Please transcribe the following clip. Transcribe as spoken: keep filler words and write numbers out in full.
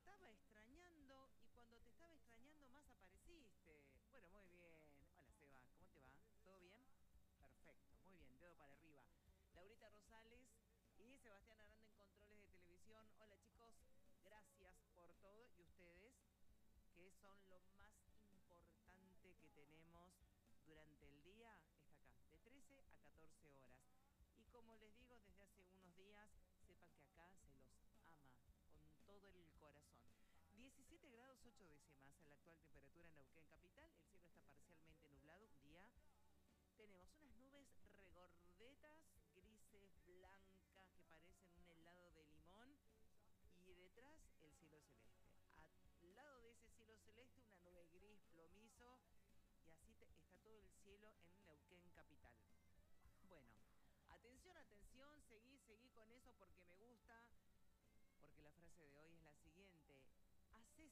estaba extrañando y cuando te estaba extrañando más apareciste. Bueno, muy bien. Hola Seba, ¿cómo te va? ¿Todo bien? Perfecto, muy bien, dedo para arriba. Laurita Rosales y Sebastián Aranda en controles de televisión. Hola chicos, gracias por todo y ustedes, que son lo más importante que tenemos durante el día, está acá, de trece a catorce horas. Y como les digo desde hace unos días, sepan que acá se los ama con todo el corazón. diecisiete grados ocho décimas en la actual temperatura en Neuquén capital. El cielo está parcialmente nublado. Un día tenemos unas nubes regordetas, grises, blancas, que parecen un helado de limón. Y detrás el cielo celeste. Al lado de ese cielo celeste una nube gris plomizo. Y así te, está todo el cielo en Neuquén capital. Bueno, atención, atención, seguí, seguí con eso porque me gusta. Porque la frase de hoy es la siguiente.